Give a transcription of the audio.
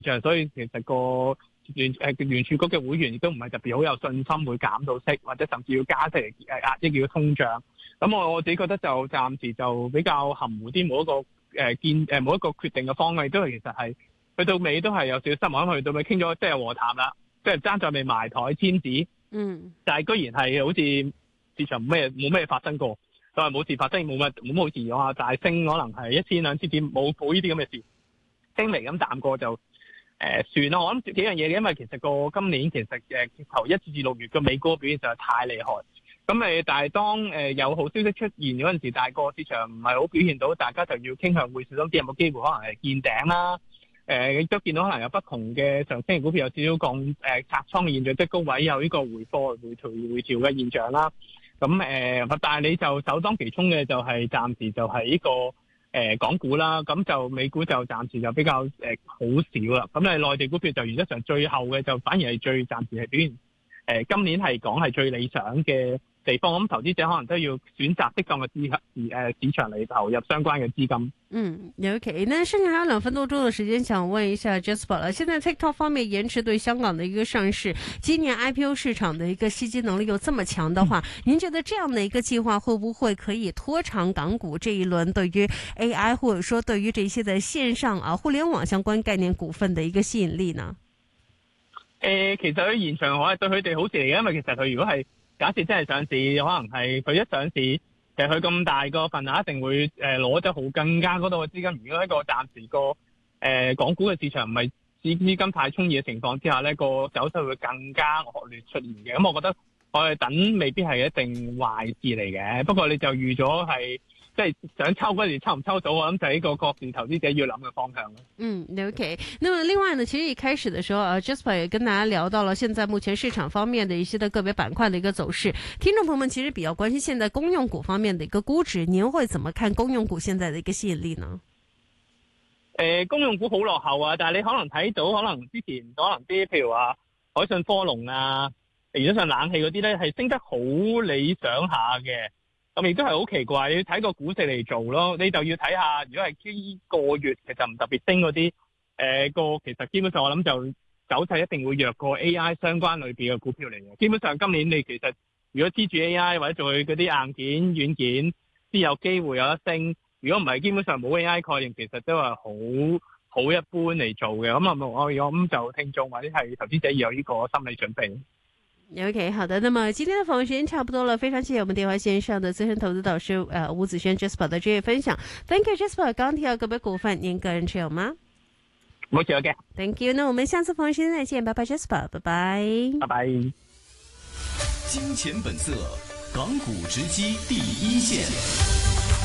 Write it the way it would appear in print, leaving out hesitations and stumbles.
場，所以其實個聯儲局嘅會員亦都唔係特別好有信心會減到息，或者甚至要加息嚟壓抑要通脹。咁我自己覺得就暫時就比較含糊啲，冇一個決定嘅方向，都係其實係去到尾都係有少少失望，去到尾傾咗即係和談啦，即係爭在未埋台簽字。但係居然係好似市場冇咩發生過，就係冇事發生，冇好事啊！大升可能係1000-2000點，冇呢啲咁嘅事，輕微咁淡過就算啦。我諗幾樣嘢嘅，因為其實今年其實頭1至6月嘅美股表現就係太厲害。咁但係當有好消息出現嗰陣時，大個市場唔係好表現到，大家就要傾向會小心啲，有冇機會可能係見頂啦。亦都見到可能有不同嘅上升嘅股票有少少拆倉嘅現象，即係高位有呢個回調嘅現象啦。咁但係你就首當其衝嘅就係暫時就係呢個港股啦。咁就美股就暫時就比較好少啦。咁你內地股票就原則上最後嘅就反而係暫時係表現今年係講係最理想嘅地方。咁投資者可能都要選擇適當嘅市場嚟投入相關嘅資金。 OK， 那剩下還有2分多鐘的時間，想問一下 Jasper 了。現在 TikTok 方面延遲對香港的一個上市，今年 IPO 市場的一個吸金能力又這麼強的話，您覺得這樣的一個計劃會不會可以拖長港股這一輪對於 AI 或者說對於這些的線上互聯網相關概念股份的一個吸引力呢？ 其實佢現場我係對佢哋好事嚟嘅，因為其實佢如果係假設真係上市，可能係佢一上市，其實佢咁大個份額一定會攞得好更加嗰度嘅資金。如果一個暫時港股嘅市場唔係資金太充裕嘅情況之下呢，個走勢會更加惡劣出現嘅。咁我覺得我哋等未必係一定壞事嚟嘅，不過你就預咗係即係想抽嗰時抽唔抽到，我諗就係呢個各自投資者要諗嘅方向。 OK。那麼另外呢，其實一開始的時候Jasper 也跟大家聊到了現在目前市場方面的一些的個別板塊的一個走勢。聽眾朋友們其實比較關心現在公用股方面的一個估值，您會怎麼看公用股現在的一個吸引力呢？ 公用股好落後啊，但係你可能睇到，可能之前可能啲譬如話海信科龍啊，原則上冷氣嗰啲咧係升得好理想下嘅。咁亦都係好奇怪，你要睇個股市嚟做咯，你就要睇下，如果係呢個月其實唔特別升嗰啲，其實基本上我諗就走勢一定會弱過 AI 相關類別嘅股票嚟嘅。基本上今年你其實如果黐住 AI 或者做佢嗰啲硬件、軟件，先有機會有得升。如果唔係，基本上冇 AI 概念，其實都係好一般嚟做嘅。咁我諗就聽眾或者係投資者要有呢個心理準備。 OK， 好的。那麼今天的訪問時間差不多了，非常謝謝我們電話線上的資深投資導師吳子軒 Jasper 的專業分享。Thank you Jasper。剛提到個別股份，您個人持有嗎？ 冇持有嘅。 Thank you。那我們下次訪問時間再見，拜拜 Jasper， 拜拜。 拜拜。 金錢本色，港股直擊第一線。